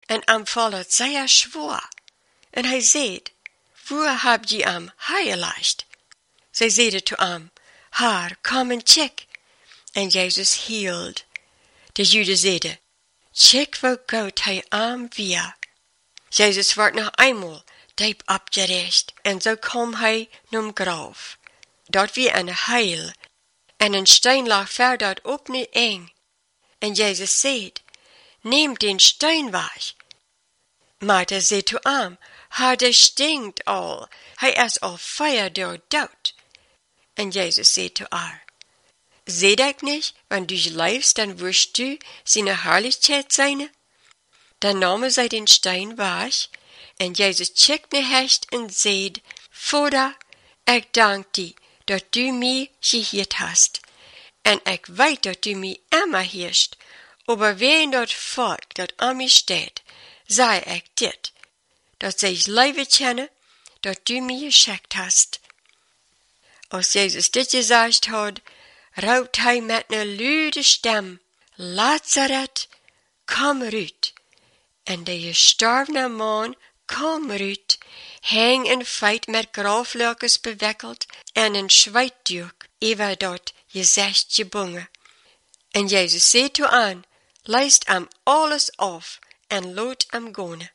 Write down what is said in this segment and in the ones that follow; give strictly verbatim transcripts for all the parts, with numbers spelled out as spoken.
en am follert zeer schwor. En hij zeid, waar heb je am heiligt? Zij zeiden to am, haar, kom en check. En Jezus hield. De Juden zeiden, check wo goud hij am weer. Jezus werd nog eenmaal diep opgericht, en zo kwam hij naar graf. Dat wie een heil, en een steen lag ver dat op niet eng. En Jezus zeid, neem den steen weg. Martha zei to am, haar de stinkt al, hij is al vier door dood. En Jezus zei to haar, seht ik niet, wenn du leefst, dan wirst du seine Herrlichkeit zijn? Dan namen zij den steen weg, en Jezus checkt me hecht en zeid, Vader, ik dank die, dat du mij geheerd hast. En ik weet dat du mij immer heerst, aber ween dat volk dat aan mij staat, zei ik dit, dat zij leven kennen, dat du mij geschickt hast. Als Jezus dit gezegd had, roept hij met een luide stem, Lazarus, kom eruit. En de gestorvene man kwam eruit, hing in feit met grafluikers bewikkeld en een zweetdoek over dat gezicht gebonden. En Jezus zei toe aan, leist hem alles af en laat hem gaan.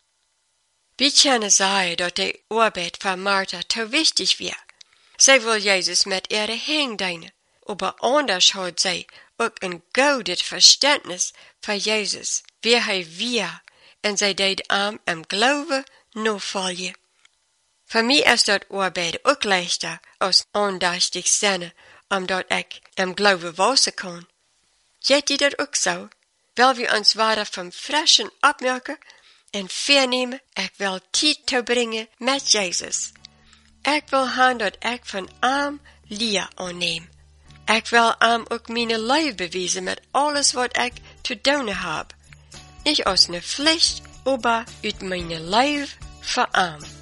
We kunnen zeggen dat de arbeid van Martha te wichtig was. Zij wil Jezus met ihre hang dienen, aber anders had zij ook een gouden verständnis van Jezus, wie hij was, en zij deed hem im Glauben navolgen. Voor mij is dat arbeid ook leichter als aandachtig zinnen, omdat ik im Glauben wachsen kan. Jet die dat ook zo? Wil we ons waarder vom frischen opmerken en vernemen, ik wil tijd te brengen met Jezus. Ik wil gaan dat ik van hem leer aanneem. Ik wil hem ook mijn leven bewijzen met alles wat ik te doen heb. Niet als een plicht, maar uit mijn leven voor hem.